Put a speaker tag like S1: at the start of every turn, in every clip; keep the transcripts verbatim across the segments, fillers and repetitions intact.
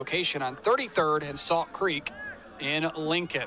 S1: location on thirty-third and Salt Creek in Lincoln.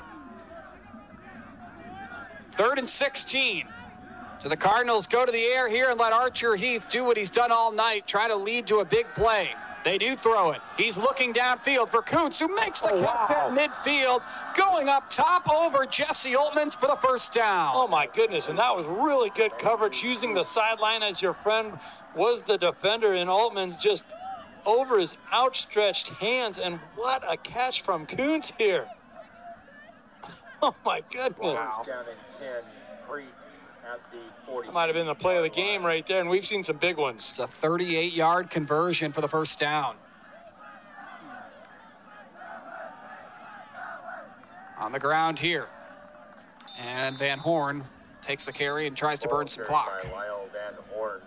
S1: Third and sixteen. So the Cardinals go to the air here and let Archer Heath do what he's done all night, try to lead to a big play. They do throw it. He's looking downfield for Kuntz, who makes the
S2: oh,
S1: catch
S2: wow.
S1: at midfield, going up top over Jesse Oltmans for the first down.
S2: Oh, my goodness, and that was really good coverage, using the sideline as your friend was the defender, and Oltmans just over his outstretched hands, and what a catch from Kuntz here. Oh, my goodness.
S3: Wow. Down in ten, Creek at the forty.
S2: That might have been the play of the game right there, and we've seen some big ones.
S1: It's a thirty-eight-yard conversion for the first down. On the ground here. And Van Horn takes the carry and tries to burn some clock.
S3: Lyle Van Horn.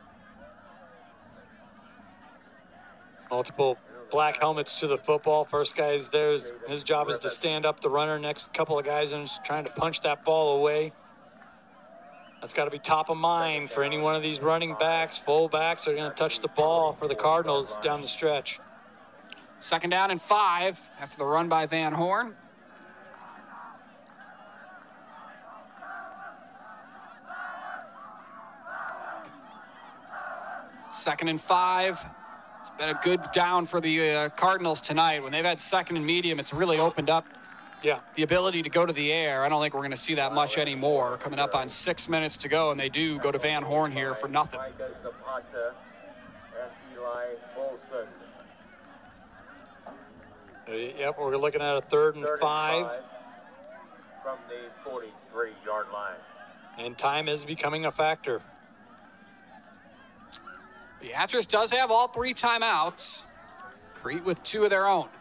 S2: Multiple black helmets to the football. First guy is there. His job is to stand up the runner. Next couple of guys are just trying to punch that ball away. That's got to be top of mind for any one of these running backs, full backs that are going to touch the ball for the Cardinals down the stretch.
S1: Second down and five after the run by Van Horn. Second and five. It's been a good down for the uh, Cardinals tonight. When they've had second and medium, it's really opened up
S2: yeah.
S1: the ability to go to the air. I don't think we're going to see that much anymore. Coming up on six minutes to go, and they do go to Van Horn here for nothing.
S2: Uh, yep, we're looking at a third and
S3: third
S2: five.
S3: And five from the forty-three-yard line.
S2: And time is becoming a factor.
S1: Beatrice does have all three timeouts. Crete with two of their own.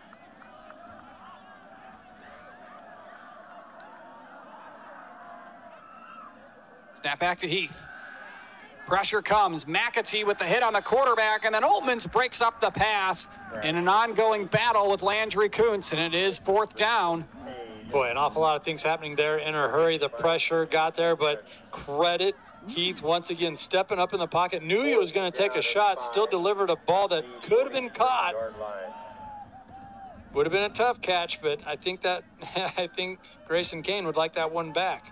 S1: Snap back to Heath. Pressure comes. McAtee with the hit on the quarterback, and then Oltmans breaks up the pass in an ongoing battle with Landry Kuntz, and it is fourth down.
S2: Boy, an awful lot of things happening there in a hurry. The pressure got there, but credit Heath once again stepping up in the pocket. Knew he was going to take a shot, still delivered a ball that could have been caught. Would have been a tough catch, but I think that I think Grayson Kane would like that one back.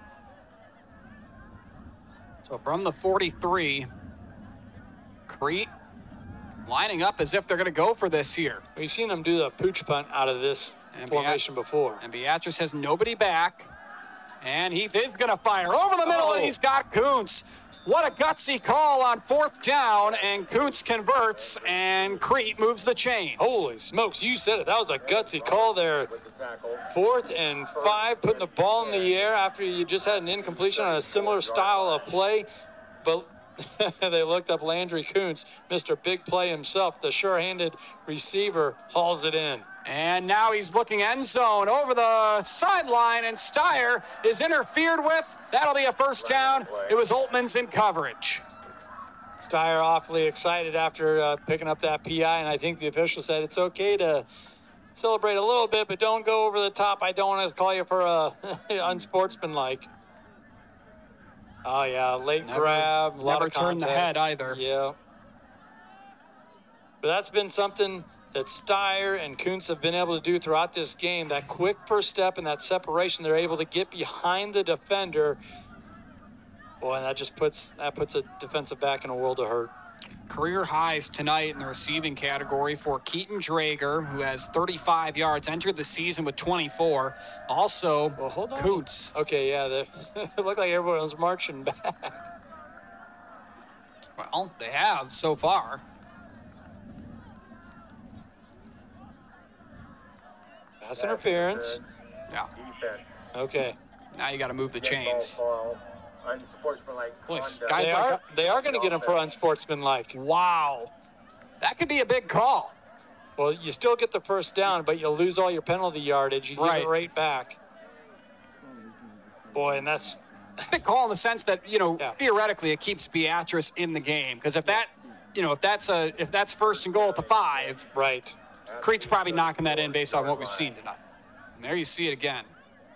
S1: So from the forty-three, Crete lining up as if they're going to go for this here.
S2: We've seen them do the pooch punt out of this
S1: and
S2: formation
S1: Beat-
S2: before.
S1: And Beatrice has nobody back. And Heath is going to fire over the middle,
S2: oh.
S1: and he's got Kuntz. What a gutsy call on fourth down, and Kuntz converts, and Crete moves the chains.
S2: Holy smokes, you said it. That was a gutsy call there. Fourth and five, putting the ball in the air after you just had an incompletion on a similar style of play. But they looked up Landry Kuntz, Mister Big Play himself. The sure-handed receiver hauls it in.
S1: And now he's looking end zone over the sideline, and Steyer is interfered with. That'll be a first down. It was Oltmans in coverage.
S2: Steyer awfully excited after uh, picking up that P I, and I think the official said it's okay to celebrate a little bit, but don't go over the top. I don't want to call you for uh, unsportsmanlike. Oh, yeah, late
S1: never,
S2: grab. A lot
S1: never
S2: of
S1: turned the head either.
S2: Yeah. But that's been something that Steyer and Kuntz have been able to do throughout this game. That quick first step and that separation, they're able to get behind the defender. Boy, and that just puts that puts a defensive back in a world of hurt.
S1: Career highs tonight in the receiving category for Keaton Drager, who has thirty-five yards, entered the season with twenty-four. Also,
S2: well, hold on.
S1: Kuntz.
S2: Okay, yeah, it looked like everyone was marching back.
S1: Well, they have so far.
S2: Pass interference.
S1: Yeah.
S2: Okay.
S1: Now you got to move the chains. Boy, guys
S2: they
S1: like
S2: are they are going to get him for unsportsmanlike.
S1: Wow, that could be a big call.
S2: Well, you still get the first down, but you'll lose all your penalty yardage. You
S1: right.
S2: give it right back. Boy, and that's
S1: a big call in the sense that, you know,
S2: yeah.
S1: theoretically it keeps Beatrice in the game, because if that, you know, if that's a if that's first and goal at the five,
S2: right,
S1: Crete's probably knocking that in based on what we've seen tonight. And there you see it again.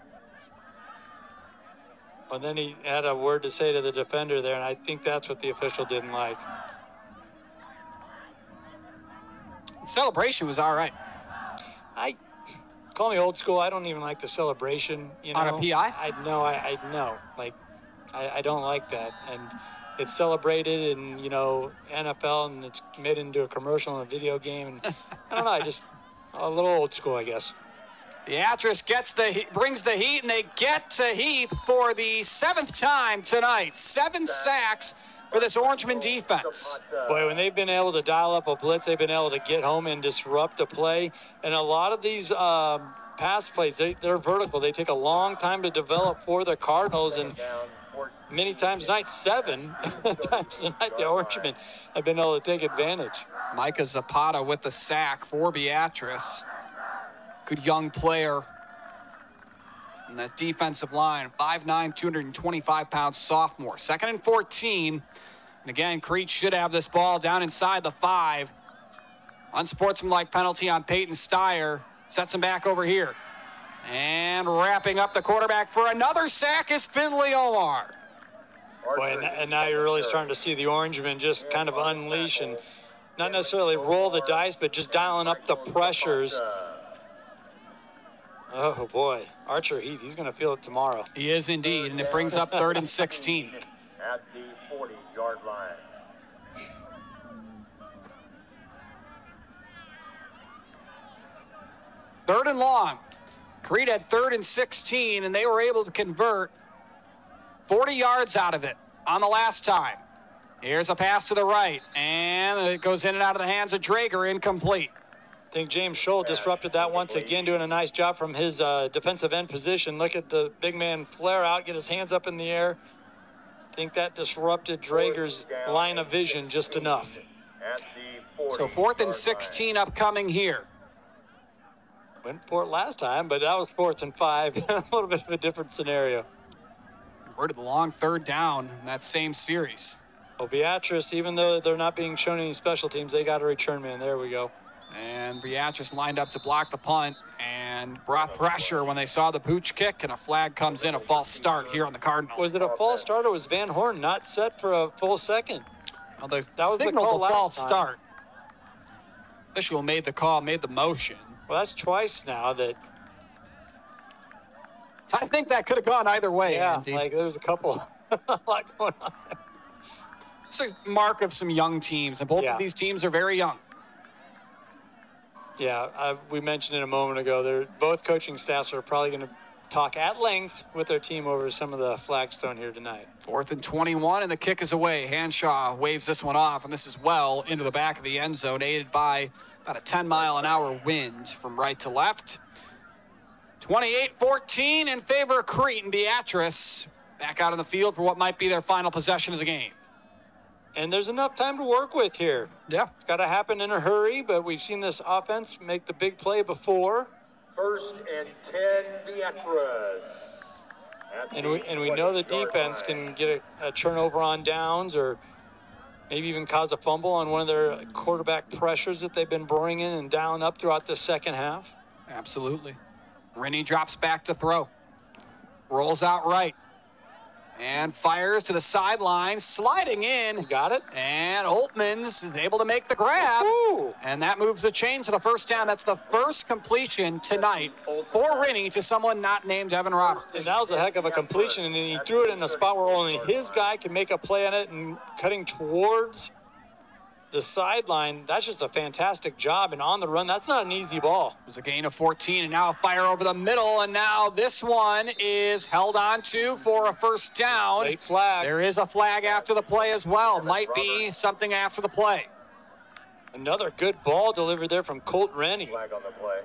S2: And then he had a word to say to the defender there, and I think that's what the official didn't like.
S1: The celebration was all right.
S2: I call me old school. I don't even like the celebration. You know,
S1: On a P I?
S2: I know. I, I know. Like, I, I don't like that. And it's celebrated in, you know, N F L, and it's made into a commercial and a video game. And I don't know. I just a little old school, I guess.
S1: Beatrice gets the brings the heat, and they get to Heath for the seventh time tonight. Seven sacks for this Orangeman defense.
S2: Boy, when they've been able to dial up a blitz, they've been able to get home and disrupt a play. And a lot of these um, pass plays, they, they're vertical. They take a long time to develop for the Cardinals. And many times tonight, seven times tonight, the Orangemen have been able to take advantage.
S1: Micah Zapata with the sack for Beatrice. Good young player. And that defensive line, five nine, two hundred twenty-five pound sophomore. Second and fourteen. And again, Crete should have this ball down inside the five. Unsportsmanlike penalty on Peyton Steyer. Sets him back over here. And wrapping up the quarterback for another sack is Finley Omar.
S2: Boy, and, and now you're really starting to see the Orangemen just kind of unleash and not necessarily roll the dice, but just dialing up the pressures. Oh, boy. Archer Heath, he's going to feel it tomorrow.
S1: He is indeed, and it brings up third and sixteen.
S3: At the forty-yard line.
S1: Third and long. Crete had third and sixteen, and they were able to convert forty yards out of it on the last time. Here's a pass to the right, and it goes in and out of the hands of Drager, incomplete.
S2: I think James Scholl disrupted that once again, doing a nice job from his uh, defensive end position. Look at the big man flare out, get his hands up in the air. I think that disrupted Drager's line of vision just enough.
S3: At the
S1: So fourth and sixteen upcoming here.
S2: Went for it last time, but that was fourth and five. A little bit of a different scenario.
S1: Converted the long third down in that same series.
S2: Well, Beatrice, even though they're not being shown any special teams, they got a return man. There we go.
S1: And Beatrice lined up to block the punt and brought pressure when they saw the pooch kick, and a flag comes in, a false start here on the Cardinals.
S2: Was it a false start, or was Van Horn not set for a full second?
S1: Well, the
S2: That was the
S1: signal
S2: call
S1: the false
S2: last time.
S1: start. Official made the call, made the motion.
S2: Well, that's twice now that,
S1: I think that could have gone either way,
S2: yeah,
S1: Andy.
S2: like there was a couple, a lot going on there.
S1: It's a mark of some young teams, and both
S2: Yeah.
S1: of these teams are very young.
S2: Yeah, uh, we mentioned it a moment ago. They're both coaching staffs are probably going to talk at length with their team over some of the flags thrown here tonight.
S1: Fourth and twenty-one, and the kick is away. Hanshaw waves this one off, and this is well into the back of the end zone, aided by about a ten mile an hour wind from right to left. twenty-eight fourteen in favor of Crete, and Beatrice back out on the field for what might be their final possession of the game.
S2: And there's enough time to work with here.
S1: Yeah.
S2: It's got to happen in a hurry, but we've seen this offense make the big play before.
S3: First and ten, Beatrice. At
S2: And we, and we know the
S3: twenty-yard
S2: defense
S3: line.
S2: can get a, a turnover on downs or maybe even cause a fumble on one of their quarterback pressures that they've been bringing and dialing up throughout the second half.
S1: Absolutely. Rennie drops back to throw. Rolls out right. And fires to the sideline, sliding in.
S2: You got it?
S1: And Oltmans is able to make the grab.
S2: Ooh.
S1: And that moves the chains to the first down. That's the first completion tonight for Rennie to someone not named Evan
S2: And
S1: Roberts.
S2: that was a heck of a completion, and he threw it in a spot where only his guy can make a play on it, and cutting towards the sideline. That's just a fantastic job. And on the run, that's not an easy ball.
S1: It was a gain of fourteen, and now a fire over the middle, and now this one is held on to for a first down.
S2: Late flag.
S1: There is a flag after the play as well. Might be something after the play.
S2: Another good ball delivered there from Colt Rennie.
S3: Flag on the play.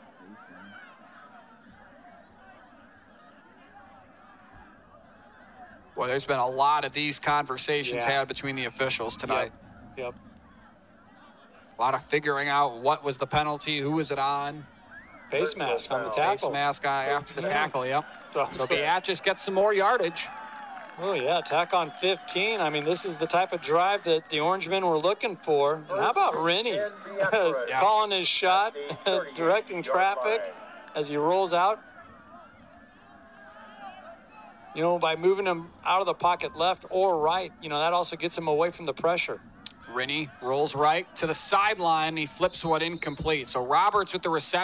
S1: Boy, there's been a lot of these conversations
S2: Yeah.
S1: had between the officials tonight.
S2: Yep.
S1: A lot of figuring out what was the penalty, who was it on.
S2: Face mask on the
S1: Face
S2: tackle.
S1: mask guy after the tackle, yep.
S2: Oh,
S1: So Beatrice gets some more yardage.
S2: Oh, yeah, tack on fifteen. I mean, this is the type of drive that the Orangemen were looking for. And how about Rennie calling his shot, directing traffic as he rolls out? You know, by moving him out of the pocket left or right, you know, that also gets him away from the pressure.
S1: Rennie rolls right to the sideline. He flips one incomplete. So Roberts with the reception.